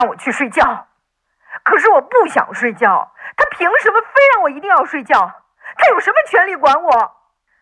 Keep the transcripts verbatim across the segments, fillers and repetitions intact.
让我去睡觉，可是我不想睡觉，他凭什么非让我一定要睡觉？他有什么权利管我？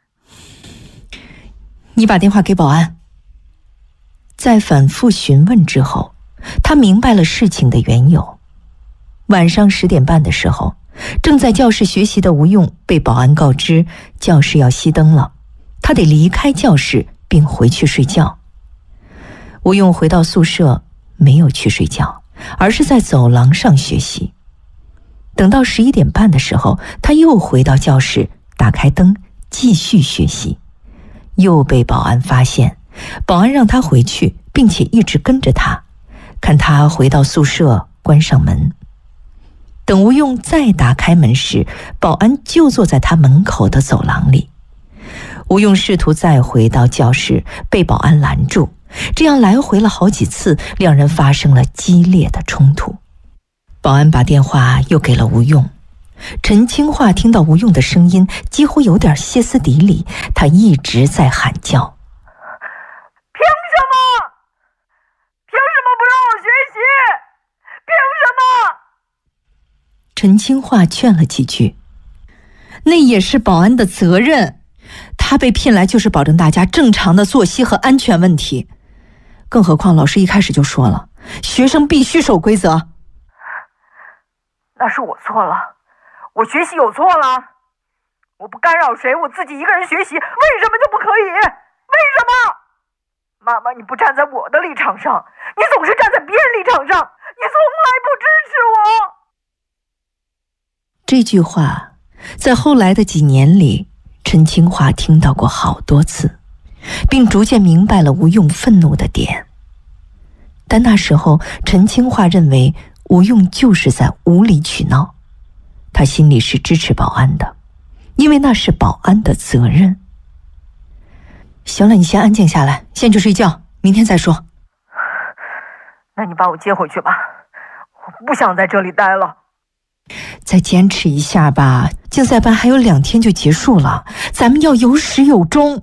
你把电话给保安。在反复询问之后，他明白了事情的缘由。晚上十点半的时候，正在教室学习的吴用被保安告知教室要熄灯了，他得离开教室并回去睡觉。吴用回到宿舍，没有去睡觉，而是在走廊上学习。等到十一点半的时候，他又回到教室，打开灯继续学习，又被保安发现。保安让他回去，并且一直跟着他，看他回到宿舍关上门。等吴用再打开门时，保安就坐在他门口的走廊里。吴用试图再回到教室，被保安拦住，这样来回了好几次，两人发生了激烈的冲突。保安把电话又给了吴用。陈清化听到吴用的声音，几乎有点歇斯底里，他一直在喊叫： 凭什么？凭什么不让我学习？凭什么？ 陈清化劝了几句：那也是保安的责任，他被聘来就是保证大家正常的作息和安全问题。更何况老师一开始就说了，学生必须守规则。 那是我错了，我学习有错了，我不干扰谁，我自己一个人学习，为什么就不可以？为什么？妈妈，你不站在我的立场上，你总是站在别人立场上，你从来不支持我。 这句话在后来的几年里，陈清化听到过好多次，并逐渐明白了吴用愤怒的点。但那时候陈清化认为吴用就是在无理取闹，他心里是支持保安的，因为那是保安的责任。行了，你先安静下来，先去睡觉，明天再说。 那你把我接回去吧，我不想在这里待了。 再坚持一下吧，竞赛班还有两天就结束了，咱们要有始有终。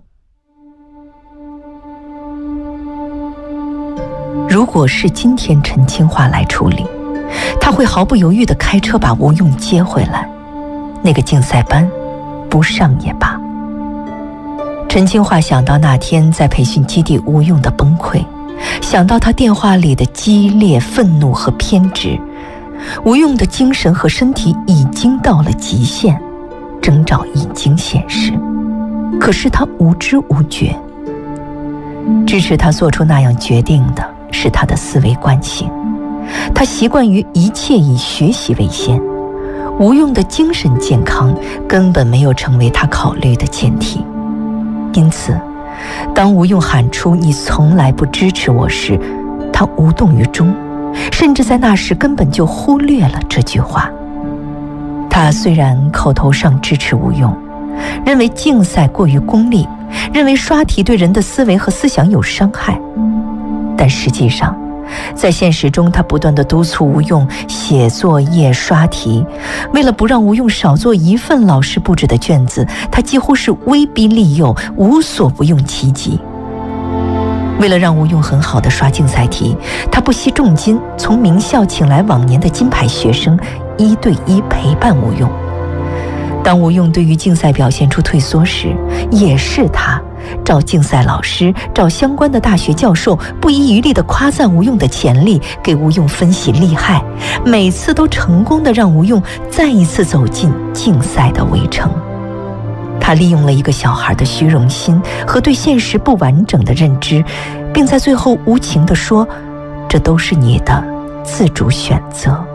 如果是今天陈清化来处理，他会毫不犹豫地开车把吴用接回来，那个竞赛班不上也罢。陈清化想到那天在培训基地吴用的崩溃，想到他电话里的激烈愤怒和偏执，吴用的精神和身体已经到了极限，征兆已经显示，可是他无知无觉。支持他做出那样决定的是他的思维惯性，他习惯于一切以学习为先，吴用的精神健康根本没有成为他考虑的前提。因此当吴用喊出你从来不支持我时，他无动于衷，甚至在那时根本就忽略了这句话。他虽然口头上支持吴用，认为竞赛过于功利，认为刷题对人的思维和思想有伤害，但实际上在现实中，他不断地督促吴用写作业、刷题。为了不让吴用少做一份老师布置的卷子，他几乎是威逼利诱，无所不用其极。为了让吴用很好地刷竞赛题，他不惜重金从名校请来往年的金牌学生，一对一陪伴吴用。当吴用对于竞赛表现出退缩时，也是他找竞赛老师，找相关的大学教授，不遗余力地夸赞吴用的潜力，给吴用分析利害，每次都成功地让吴用再一次走进竞赛的围城。他利用了一个小孩的虚荣心和对现实不完整的认知，并在最后无情地说，这都是你的自主选择。